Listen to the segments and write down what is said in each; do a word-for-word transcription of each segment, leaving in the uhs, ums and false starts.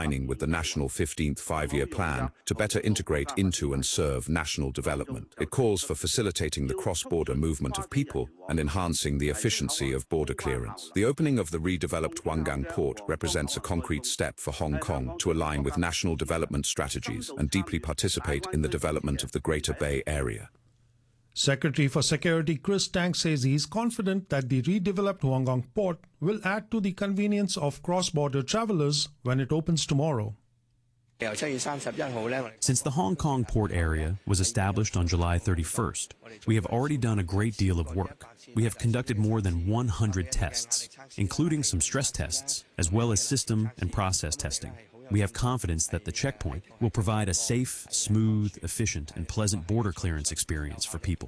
aligning with the National fifteenth Five-Year Plan to better integrate into and serve national development. It calls for facilitating the cross-border movement of people and enhancing the efficiency of border clearance. The opening of the redeveloped Huanggang port represents a concrete step for Hong Kong to align with national development strategies and deeply participate in the development of the Greater Bay Area. Secretary for Security Chris Tang says he is confident that the redeveloped Huanggang port will add to the convenience of cross-border travelers when it opens tomorrow. Since the Hong Kong port area was established on July thirty-first, we have already done a great deal of work. We have conducted more than one hundred tests, including some stress tests, as well as system and process testing. We have confidence that the checkpoint will provide a safe, smooth, efficient, and pleasant border clearance experience for people.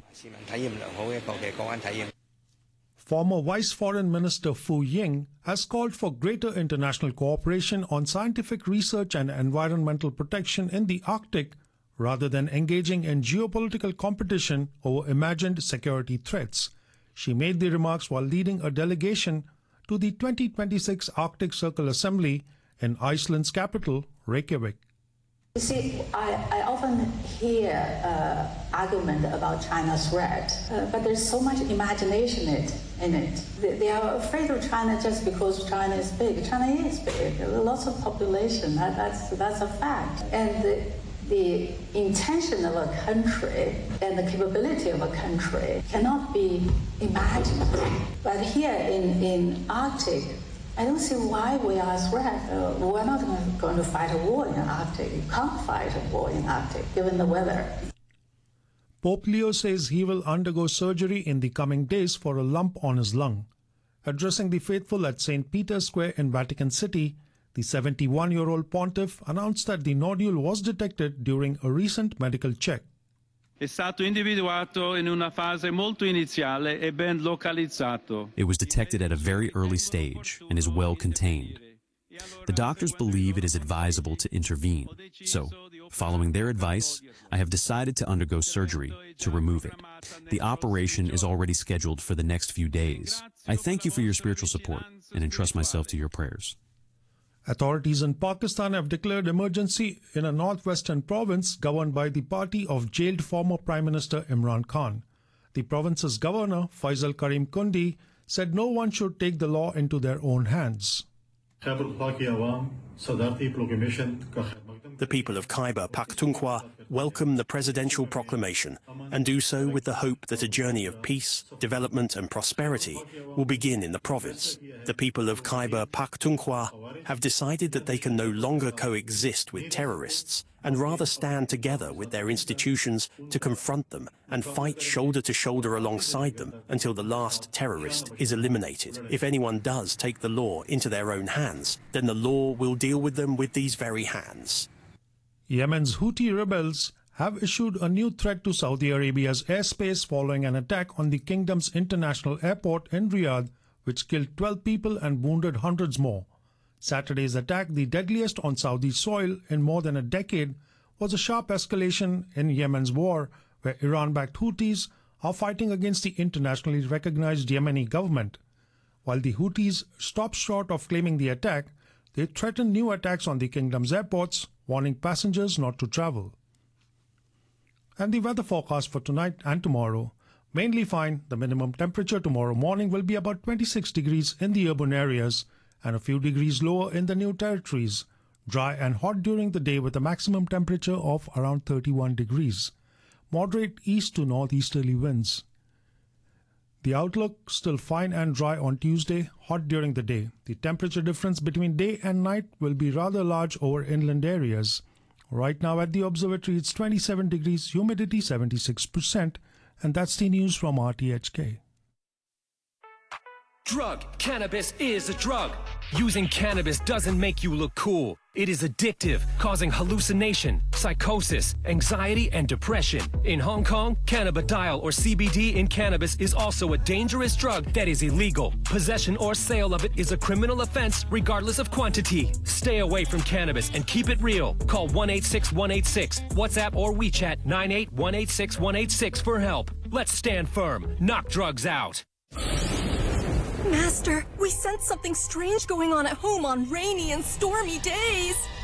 Former Vice Foreign Minister Fu Ying has called for greater international cooperation on scientific research and environmental protection in the Arctic rather than engaging in geopolitical competition over imagined security threats. She made the remarks while leading a delegation to the twenty twenty-six Arctic Circle Assembly in Iceland's capital, Reykjavik. You see, I, I often hear uh, argument about China's threat, uh, but there's so much imagination in it. In it. They, they are afraid of China just because China is big. China is big. There are lots of population. That, that's, that's a fact. And the, the intention of a country and the capability of a country cannot be imagined. But here in, in Arctic, I don't see why we are a threat. Uh, we're not going to fight a war in Arctic. You can't fight a war in Arctic, given the weather. Pope Leo says he will undergo surgery in the coming days for a lump on his lung. Addressing the faithful at Saint Peter's Square in Vatican City, the seventy-one-year-old pontiff announced that the nodule was detected during a recent medical check. È stato individuato in una fase molto iniziale e ben localizzato. It was detected at a very early stage and is well contained. The doctors believe it is advisable to intervene. So, following their advice, I have decided to undergo surgery to remove it. The operation is already scheduled for the next few days. I thank you for your spiritual support and entrust myself to your prayers. Authorities in Pakistan have declared emergency in a northwestern province governed by the party of jailed former Prime Minister Imran Khan. The province's governor, Faisal Karim Kundi, said no one should take the law into their own hands. The people of Khyber Pakhtunkhwa welcome the presidential proclamation and do so with the hope that a journey of peace, development and prosperity will begin in the province. The people of Khyber Pakhtunkhwa have decided that they can no longer coexist with terrorists and rather stand together with their institutions to confront them and fight shoulder to shoulder alongside them until the last terrorist is eliminated. If anyone does take the law into their own hands, then the law will deal with them with these very hands. Yemen's Houthi rebels have issued a new threat to Saudi Arabia's airspace following an attack on the kingdom's international airport in Riyadh, which killed twelve people and wounded hundreds more. Saturday's attack, the deadliest on Saudi soil in more than a decade, was a sharp escalation in Yemen's war, where Iran-backed Houthis are fighting against the internationally recognized Yemeni government. While the Houthis stopped short of claiming the attack, they threatened new attacks on the kingdom's airports, warning passengers not to travel. And the weather forecast for tonight and tomorrow. Mainly fine. The minimum temperature tomorrow morning will be about twenty-six degrees in the urban areas and a few degrees lower in the New Territories. Dry and hot during the day with a maximum temperature of around thirty-one degrees. Moderate east to northeasterly winds. The outlook still fine and dry on Tuesday, hot during the day. The temperature difference between day and night will be rather large over inland areas. Right now at the observatory it's twenty-seven degrees, humidity seventy-six percent, and that's the news from R T H K. Drug. Cannabis is a drug. Using cannabis doesn't make you look cool. It is addictive, causing hallucination, psychosis, anxiety, and depression. In Hong Kong, cannabidiol or C B D in cannabis is also a dangerous drug that is illegal. Possession or sale of it is a criminal offense regardless of quantity. Stay away from cannabis and keep it real. Call one eight six one eight six, WhatsApp or WeChat nine eight one eight six one eight six for help. Let's stand firm. Knock drugs out. Master, we sense something strange going on at home on rainy and stormy days.